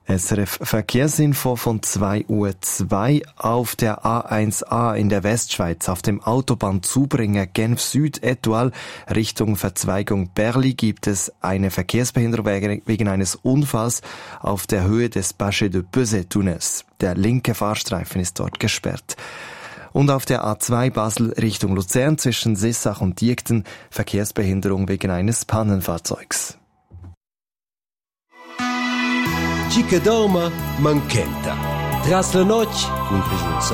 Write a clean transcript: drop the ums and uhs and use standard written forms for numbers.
SRF Verkehrsinfo von 2:02 Uhr auf der A1A in der Westschweiz auf dem Autobahnzubringer Genf Süd Etoile Richtung Verzweigung Berli gibt es eine Verkehrsbehinderung wegen eines Unfalls auf der Höhe des Bachet de Pesé-Tunnels. Der linke Fahrstreifen ist dort gesperrt. Und auf der A2 Basel Richtung Luzern zwischen Sissach und Diekten Verkehrsbehinderung wegen eines Pannenfahrzeugs. Chica dorma, manchenta. Tras la noche, con presenza